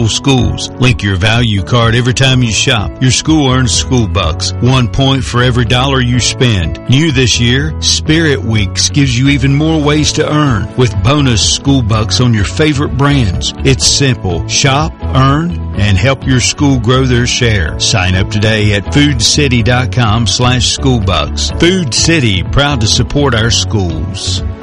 local schools. Link your value card every time you shop. Your school earns school bucks. 1 point for every dollar you spend. New this year, Spirit Weeks gives you even more ways to earn with bonus school bucks on your favorite brands. It's simple. Shop, earn, and help your school grow their share. Sign up today at foodcity.com/schoolbucks. Food City, proud to support our schools.